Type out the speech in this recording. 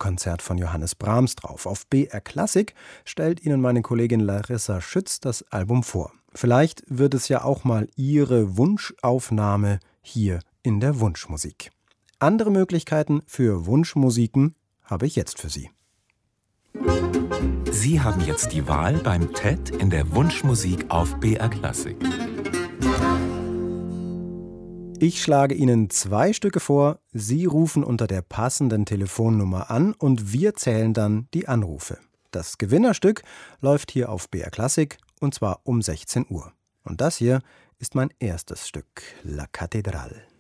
Klavierkonzert von Johannes Brahms drauf. Auf BR Klassik stellt Ihnen meine Kollegin Larissa Schütz das Album vor. Vielleicht wird es ja auch mal Ihre Wunschaufnahme hier in der Wunschmusik. Andere Möglichkeiten für Wunschmusiken habe ich jetzt für Sie. Sie haben jetzt die Wahl beim TED in der Wunschmusik auf BR Klassik. Ich schlage Ihnen 2 Stücke vor, Sie rufen unter der passenden Telefonnummer an und wir zählen dann die Anrufe. Das Gewinnerstück läuft hier auf BR Klassik und zwar um 16 Uhr. Und das hier ist mein erstes Stück, La Catedral.